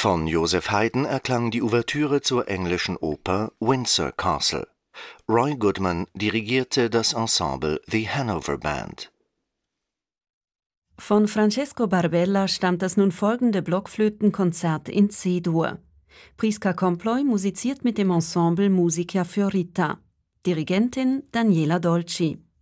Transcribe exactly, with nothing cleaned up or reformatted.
Von Joseph Haydn erklang die Ouvertüre zur englischen Oper Windsor Castle. Roy Goodman dirigierte das Ensemble The Hanover Band. Von Francesco Barbella stammt das nun folgende Blockflötenkonzert in C-Dur. Prisca Comploy musiziert mit dem Ensemble Musica Fiorita. Dirigentin Daniela Dolci.